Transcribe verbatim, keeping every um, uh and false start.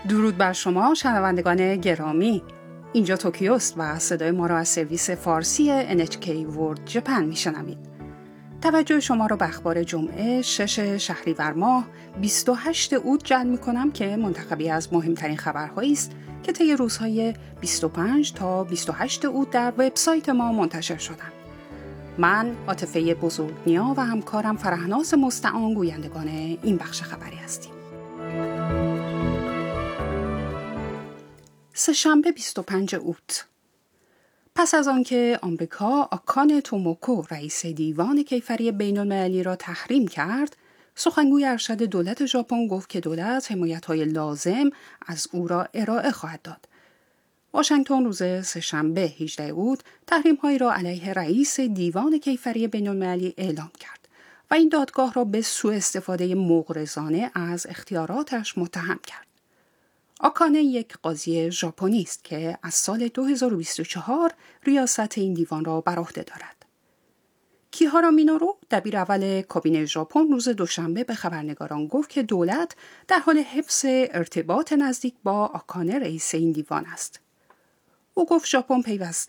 درود بر شما شنوندگان گرامی. اینجا توکیوست و صدای ما را از سرویس فارسی ان اچ کی World Japan میشنوید. توجه شما را به اخبار جمعه شش شهریور ماه بیست و هشتم اوت جلب می‌کنم که منتخبی از مهمترین خبرهایی است که طی روزهای بیست و پنج تا بیست و هشتم اوت در وبسایت ما منتشر شدند. من عاطفه بزرگنیا و همکارم فرهناز مستعان گویندگان این بخش خبری هستیم. سه‌شنبه بیست و پنجم اوت. پس از آنکه آمریکا آکانه توموکو رئیس دیوان کیفری بین‌المللی را تحریم کرد، سخنگوی ارشد دولت ژاپن گفت که دولت حمایت‌های لازم از او را ارائه خواهد داد. واشنگتن روز سه‌شنبه هجدهم اوت تحریم‌هایی را علیه رئیس دیوان کیفری بین‌المللی اعلام کرد و این دادگاه را به سوء استفاده مغرضانه از اختیاراتش متهم کرد. آکانه یک قاضی ژاپنی است که از سال دو هزار و بیست و چهار ریاست این دیوان را بر عهده دارد. کیهارا مینورو دبیر اول کابینه ژاپن روز دوشنبه به خبرنگاران گفت که دولت در حال حفظ ارتباط نزدیک با آکانه رئیس این دیوان است. او گفت ژاپن